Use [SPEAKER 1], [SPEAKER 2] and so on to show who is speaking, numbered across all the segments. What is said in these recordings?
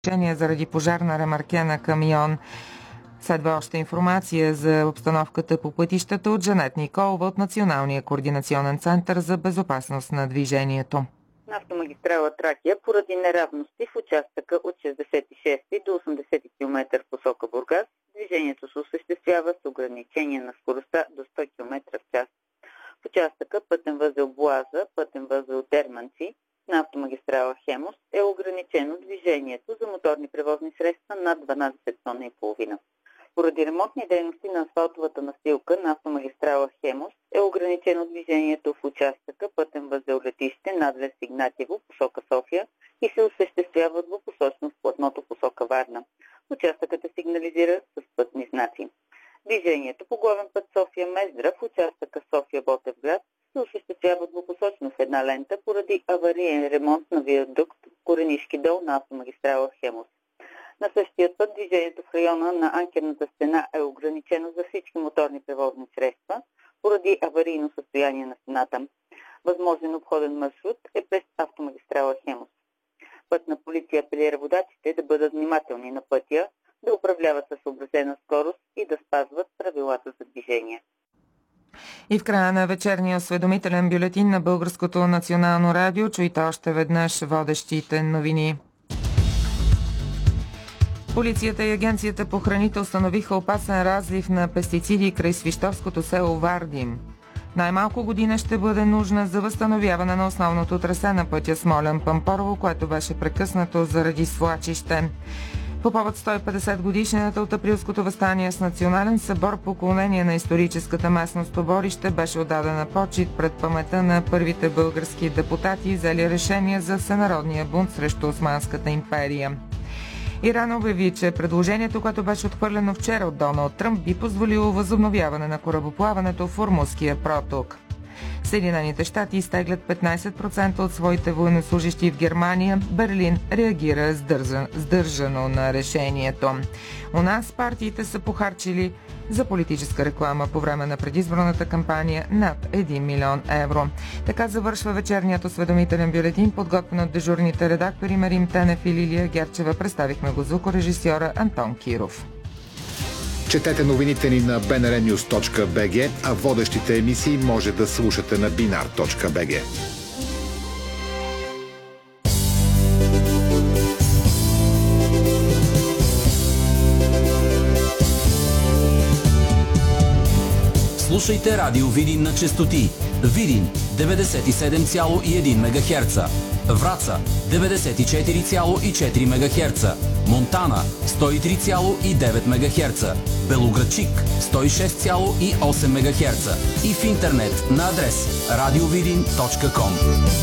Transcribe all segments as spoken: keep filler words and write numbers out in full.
[SPEAKER 1] заради пожар на ремарке на камион. Следва още информация за обстановката по пътищата от Жанет Николова от Националния координационен център за безопасност на движението.
[SPEAKER 2] На автомагистрала Тракия поради неравности в участъка от шестдесет и шести до осемдесети километра в посока Бургас, движението се осъществява с ограничение на скоростта до сто километра в час. В участъка пътен възел Боаза, пътен възел Дерманци на автомагистрала Хемус е ограничено движението за моторни превозни средства над дванадесет тона и половина. Поради ремонтни дейности на асфалтовата настилка на автомагистрала Хемус е ограничено движението в участъка пътен възел Летище надлез Игнатиево посока София и се осъществява двупосочно в платното посока Варна. Участъкът е сигнализира с пътни знаци. Движението по главен път София-Мездра в участъка София-Ботевград се осъществява двупосочно в една лента поради авариен ремонт на виадукт Коренишки дол на автомагистрала Хемус. На същия път движението в района на анкерната стена е ограничено за всички моторни превозни средства поради аварийно състояние на стената. Възможен обходен маршрут е през автомагистрала Хемус. Пътна полиция апелира водачите да бъдат внимателни на пътя, да управляват със съобразена скорост и да спазват правилата за движение.
[SPEAKER 1] И в края на вечерния осведомителен бюлетин на Българското национално радио чуйте още веднъж водещите новини. Полицията и Агенцията по храните установиха опасен разлив на пестициди край свищовското село Вардим. Най-малко година ще бъде нужна за възстановяване на основното трасе на пътя Смолян-Пампорово, което беше прекъснато заради свлачище. По повод сто и петдесет годишнината от априлското въстание с национален събор по поклонение на историческата местност Оборище беше отдадена почит пред паметта на първите български депутати, взели решение за всенародния бунт срещу Османската империя. Иран обяви, че предложението, което беше отхвърлено вчера от Доналд Тръмп, би позволило възобновяване на корабоплаването в Ормузския проток. Съединените щати изтеглят петнадесет процента от своите военнослужещи в Германия. Берлин реагира сдържан, сдържано на решението. У нас партиите са похарчили за политическа реклама по време на предизборната кампания над един милион евро. Така завършва вечерният осведомителен бюлетин, подготвен от дежурните редактори Марим Тенев и Лилия Герчева. Представихме го звукорежисьора Антон Киров.
[SPEAKER 3] Четете новините ни на би ен ар нюз точка би джи, а водещите емисии може да слушате на бинар точка би джи.
[SPEAKER 4] Слушайте Радио Видин на честоти Видин деветдесет и седем цяло и едно мегахерца, Враца деветдесет и четири цяло и четири мегахерца, Монтана сто и три цяло и девет мегахерца, Белоградчик сто и шест цяло и осем мегахерца и в интернет на адрес радиовидин точка ком.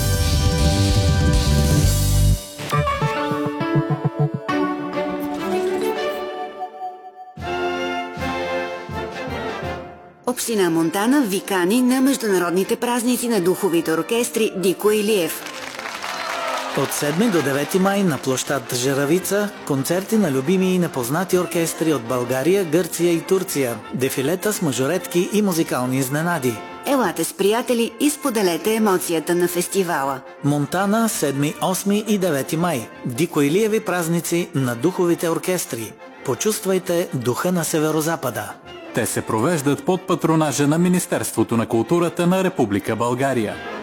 [SPEAKER 5] Община Монтана викани на международните празници на духовите оркестри Дико Илиев.
[SPEAKER 6] От седми до девети май на площад Жаравица концерти на любими и непознати оркестри от България, Гърция и Турция, дефилета с мажоретки и музикални изненади.
[SPEAKER 5] Елате с приятели и споделете емоцията на фестивала.
[SPEAKER 6] Монтана, седми, осми и девети май. Дико Илиеви празници на духовите оркестри. Почувствайте духа на Северозапада.
[SPEAKER 7] Те се провеждат под патронажа на Министерството на културата на Република България.